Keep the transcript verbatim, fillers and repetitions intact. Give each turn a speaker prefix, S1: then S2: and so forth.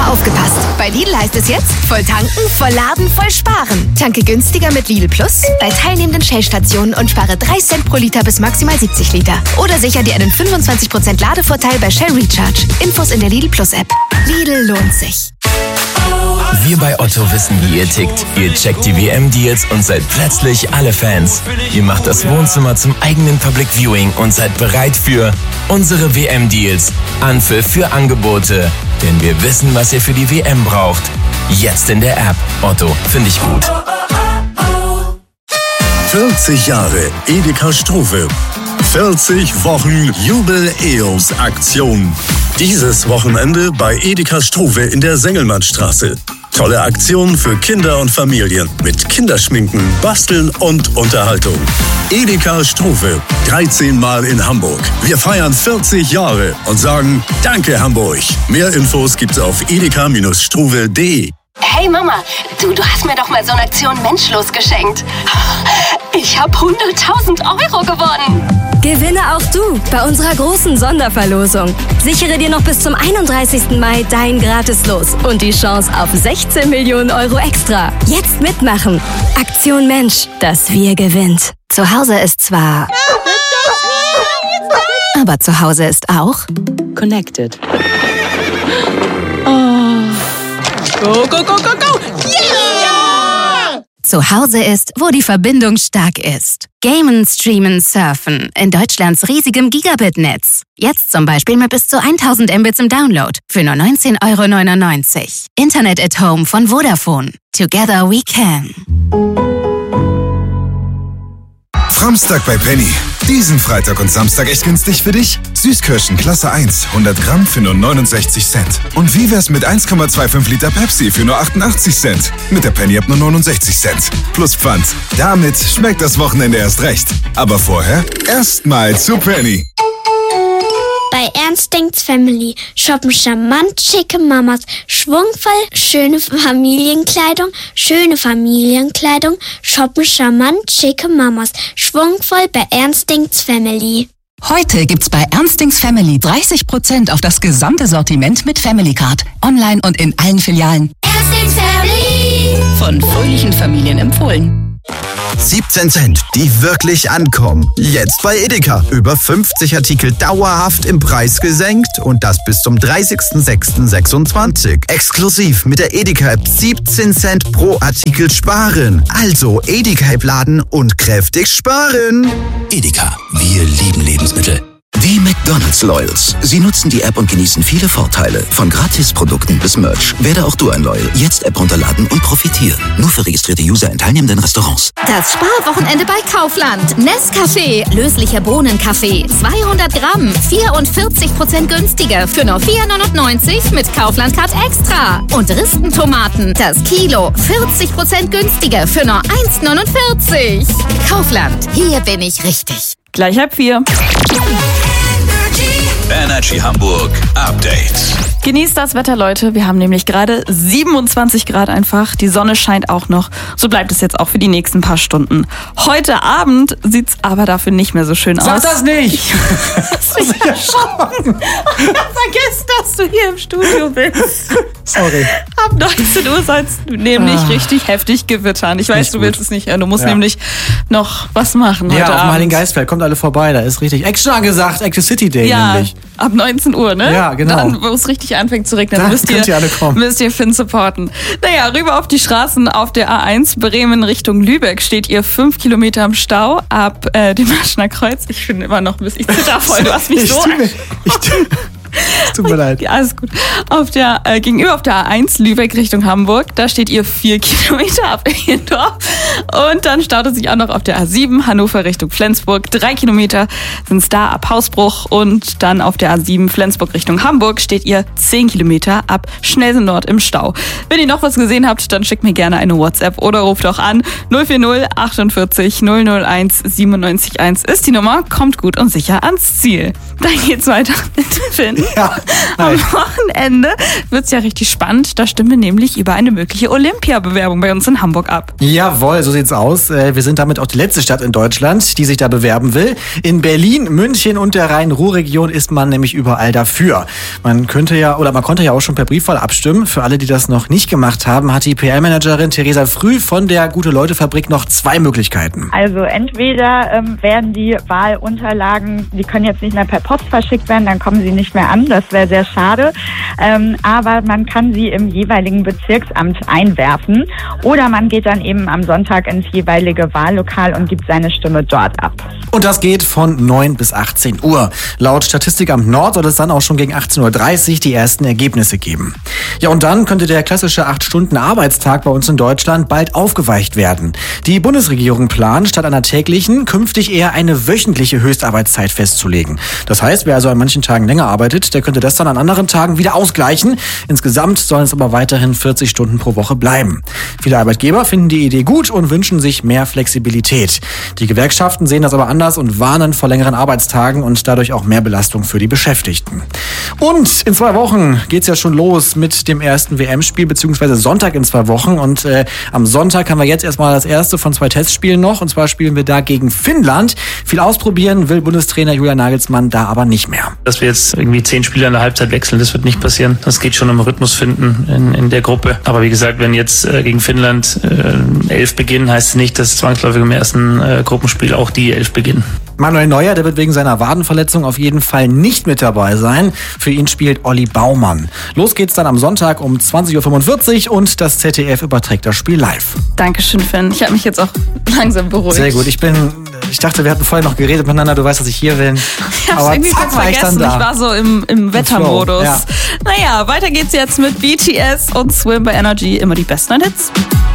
S1: Aber aufgepasst! Bei Lidl heißt es jetzt, voll tanken, voll laden, voll sparen. Tanke günstiger mit Lidl Plus bei teilnehmenden Shell-Stationen und spare drei Cent pro Liter bis maximal siebzig Liter. Oder sicher dir einen fünfundzwanzig Prozent Ladevorteil bei Shell Recharge. Infos in der Lidl Plus App. Lidl lohnt sich.
S2: Wir bei Otto wissen, wie ihr tickt. Ihr checkt die W M-Deals und seid plötzlich alle Fans. Ihr macht das Wohnzimmer zum eigenen Public Viewing und seid bereit für unsere W M-Deals. Anpfiff für Angebote. Denn wir wissen, was ihr für die W M braucht. Jetzt in der App. Otto, finde ich gut.
S3: vierzig Jahre Edeka Struve. vierzig Wochen Jubel-E O S-Aktion. Dieses Wochenende bei Edeka Struve in der Sengelmannstraße. Tolle Aktionen für Kinder und Familien mit Kinderschminken, Basteln und Unterhaltung. Edeka Struve, dreizehn Mal in Hamburg. Wir feiern vierzig Jahre und sagen Danke Hamburg. Mehr Infos gibt's auf edeka Struve punkt de.
S4: Hey Mama, du, du hast mir doch mal so eine Aktion Menschlos geschenkt. Ich habe hunderttausend Euro gewonnen.
S5: Gewinne auch du bei unserer großen Sonderverlosung. Sichere dir noch bis zum einunddreißigsten Mai dein Gratis-Los und die Chance auf sechzehn Millionen Euro extra. Jetzt mitmachen. Aktion Mensch, das Wir gewinnt.
S1: Zu Hause ist zwar... Aber zu Hause ist auch...
S6: Connected.
S7: Go, go, go, go, go!
S1: Yeah! Zu Hause ist, wo die Verbindung stark ist. Gamen, streamen, surfen in Deutschlands riesigem Gigabit-Netz. Jetzt zum Beispiel mit bis zu tausend Mbits im Download für nur neunzehn Euro neunundneunzig. Internet at Home von Vodafone. Together we can.
S8: Framstag bei Penny. Diesen Freitag und Samstag echt günstig für dich? Süßkirschen Klasse eins, hundert Gramm für nur neunundsechzig Cent. Und wie wär's mit eins Komma fünfundzwanzig Liter Pepsi für nur achtundachtzig Cent? Mit der Penny ab nur neunundsechzig Cent. Plus Pfand. Damit schmeckt das Wochenende erst recht. Aber vorher erstmal zu Penny.
S9: Bei Ernst denkt's Family shoppen charmant schicke Mamas, schwungvoll schöne Familienkleidung, schöne Familienkleidung, shoppen charmant schicke Mamas, schwungvoll bei Ernst denkt's Family.
S10: Heute gibt's bei Ernst denkt's Family dreißig Prozent auf das gesamte Sortiment mit Family Card. Online und in allen Filialen.
S9: Ernst denkt's Family.
S10: Von fröhlichen Familien empfohlen.
S11: siebzehn Cent, die wirklich ankommen. Jetzt bei Edeka. Über fünfzig Artikel dauerhaft im Preis gesenkt und das bis zum dreißigsten sechsten sechsundzwanzig. Exklusiv mit der Edeka-App siebzehn Cent pro Artikel sparen. Also Edeka-App laden und kräftig sparen.
S12: Edeka, wir lieben Lebensmittel. Wie McDonald's Loyals. Sie nutzen die App und genießen viele Vorteile. Von Gratisprodukten bis Merch. Werde auch du ein Loyal. Jetzt App runterladen und profitieren. Nur für registrierte User in teilnehmenden Restaurants.
S1: Das Sparwochenende bei Kaufland. Nescafé, löslicher Bohnenkaffee. zweihundert Gramm, vierundvierzig Prozent günstiger. Für nur vier neunundneunzig mit Kaufland Card Extra. Und Ristentomaten, das Kilo, vierzig Prozent günstiger. Für nur eins neunundvierzig. Kaufland, hier bin ich richtig.
S7: Gleich halb vier.
S12: Energy Hamburg Update.
S7: Genießt das Wetter, Leute. Wir haben nämlich gerade siebenundzwanzig Grad einfach. Die Sonne scheint auch noch. So bleibt es jetzt auch für die nächsten paar Stunden. Heute Abend sieht's aber dafür nicht mehr so schön aus.
S13: Sag das nicht!
S7: Hast du dich erschrocken? Vergiss, dass du hier im Studio bist.
S13: Sorry.
S7: Ab neunzehn Uhr soll es nämlich
S13: ah. richtig
S7: heftig gewittern. Ich weiß,
S13: nicht
S7: du
S13: gut.
S7: willst es nicht hören. Du musst
S13: ja.
S7: nämlich noch was machen heute
S13: Ja, auf
S7: Abend.
S13: Martin Geistfeld. Kommt alle vorbei. Da ist richtig Action angesagt. Active City Day
S7: ja,
S13: nämlich.
S7: Ab neunzehn Uhr, ne?
S13: Ja, genau.
S7: Dann, wo es richtig anfängt zu regnen,
S13: Da
S7: müsst,
S13: könnt
S7: ihr,
S13: ihr alle kommen.
S7: müsst ihr Finn supporten. Naja, rüber auf die Straßen auf der A eins Bremen Richtung Lübeck steht ihr fünf Kilometer im Stau ab äh, dem Aschener Kreuz. Ich finde immer noch ein bisschen, ich zitter voll, du hast mich
S13: ich
S7: so...
S13: Tu mir, ich tu, es tut mir leid.
S7: Ja, alles gut. Auf der, äh, gegenüber auf der A eins Lübeck Richtung Hamburg, da steht ihr vier Kilometer ab Ehendorf. Und dann staut es sich auch noch auf der A sieben Hannover Richtung Flensburg. Drei Kilometer sind es da ab Hausbruch. Und dann auf der A sieben Flensburg Richtung Hamburg steht ihr zehn Kilometer ab Schnelsen Nord im Stau. Wenn ihr noch was gesehen habt, dann schickt mir gerne eine WhatsApp oder ruft auch an. null vier null achtundvierzig null null eins siebenundneunzig eins ist die Nummer. Kommt gut und sicher ans Ziel. Dann geht's weiter mit Finn.
S13: Ja,
S7: am Wochenende wird's ja richtig spannend. Da stimmen wir nämlich über eine mögliche Olympiabewerbung bei uns in Hamburg ab.
S13: Jawohl, so sieht's aus. Wir sind damit auch die letzte Stadt in Deutschland, die sich da bewerben will. In Berlin, München und der Rhein-Ruhr-Region ist man nämlich überall dafür. Man könnte ja, oder man konnte ja auch schon per Briefwahl abstimmen. Für alle, die das noch nicht gemacht haben, hat die P R-Managerin Theresa Früh von der Gute-Leute-Fabrik noch zwei Möglichkeiten.
S6: Also entweder ähm, werden die Wahlunterlagen, die können jetzt nicht mehr per Post verschickt werden, dann kommen sie nicht mehr an, das wäre sehr schade. Ähm, aber man kann sie im jeweiligen Bezirksamt einwerfen oder man geht dann eben am Sonntag ins jeweilige Wahllokal und gibt seine Stimme dort ab.
S13: Und das geht von neun bis achtzehn Uhr. Laut Statistikamt Nord soll es dann auch schon gegen achtzehn Uhr dreißig die ersten Ergebnisse geben. Ja, und dann könnte der klassische acht Stunden Arbeitstag bei uns in Deutschland bald aufgeweicht werden. Die Bundesregierung plant, statt einer täglichen künftig eher eine wöchentliche Höchstarbeitszeit festzulegen. Das heißt, wer also an manchen Tagen länger arbeitet, der könnte das dann an anderen Tagen wieder ausgleichen. Insgesamt sollen es aber weiterhin vierzig Stunden pro Woche bleiben. Viele Arbeitgeber finden die Idee gut und wünschen sich mehr Flexibilität. Die Gewerkschaften sehen das aber anders und warnen vor längeren Arbeitstagen und dadurch auch mehr Belastung für die Beschäftigten. Und in zwei Wochen geht's ja schon los mit dem ersten W M-Spiel, beziehungsweise Sonntag in zwei Wochen. Und äh, am Sonntag haben wir jetzt erstmal das erste von zwei Testspielen noch. Und zwar spielen wir da gegen Finnland. Viel ausprobieren will Bundestrainer Julian Nagelsmann da aber nicht mehr.
S14: Dass wir jetzt irgendwie zehn Spieler in der Halbzeit wechseln, das wird nicht passieren. Das geht schon um Rhythmus finden in, in der Gruppe. Aber wie gesagt, wenn jetzt äh, gegen Finnland äh, elf beginnen, heißt es nicht, dass zwangsläufig im ersten äh, Gruppenspiel auch die elf beginnen.
S13: Manuel Neuer, der wird wegen seiner Wadenverletzung auf jeden Fall nicht mit dabei sein. Für ihn spielt Olli Baumann. Los geht's dann am Sonntag um zwanzig Uhr fünfundvierzig und das Z D F überträgt das Spiel live.
S7: Dankeschön, Finn. Ich habe mich jetzt auch langsam beruhigt.
S13: Sehr gut. Ich bin, ich dachte, wir hatten vorher noch geredet miteinander. Du weißt, dass ich hier bin.
S7: Ich hab's
S13: Aber
S7: irgendwie
S13: zack,
S7: ganz
S13: war ich
S7: vergessen.
S13: dann da.
S7: Ich war so im, im Wettermodus.
S13: Ja.
S7: Naja, weiter geht's jetzt mit B T S und Swim bei Energy. Immer die besten Hits.